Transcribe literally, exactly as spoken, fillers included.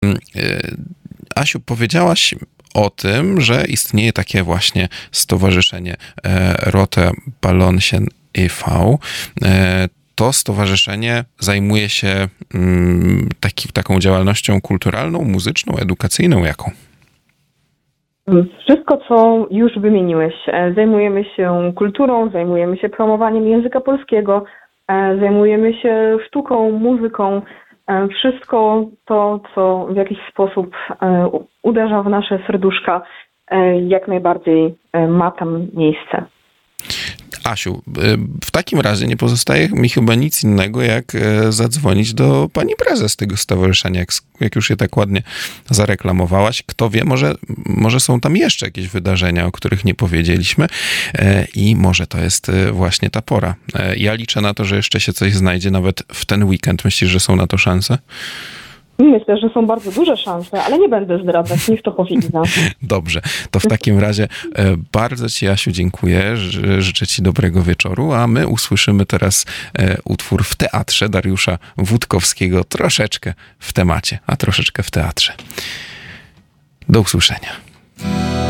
Asiu, powiedziałaś o tym, że istnieje takie właśnie stowarzyszenie Rote Ballonchen e vé. To stowarzyszenie zajmuje się taki, taką działalnością kulturalną, muzyczną, edukacyjną, jaką? Wszystko, co już wymieniłeś. Zajmujemy się kulturą, zajmujemy się promowaniem języka polskiego, zajmujemy się sztuką, muzyką. Wszystko to, co w jakiś sposób uderza w nasze serduszka, jak najbardziej ma tam miejsce. Asiu, w takim razie nie pozostaje mi chyba nic innego, jak zadzwonić do pani prezes tego stowarzyszenia, jak, jak już je tak ładnie zareklamowałaś. Kto wie, może, może są tam jeszcze jakieś wydarzenia, o których nie powiedzieliśmy i może to jest właśnie ta pora. Ja liczę na to, że jeszcze się coś znajdzie nawet w ten weekend. Myślisz, że są na to szanse? Myślę, że są bardzo duże szanse, ale nie będę zdradzać, niech to powie Iza. Dobrze, to w takim razie bardzo ci, Asiu, dziękuję, życzę ci dobrego wieczoru, a my usłyszymy teraz utwór w teatrze Dariusza Wódkowskiego, troszeczkę w temacie, a troszeczkę w teatrze. Do usłyszenia.